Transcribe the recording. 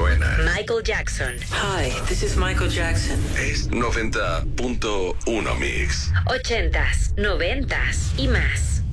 suena. Michael Jackson. Hi, this is Michael Jackson. Es 90.1 Mix. 80s, 90s y más.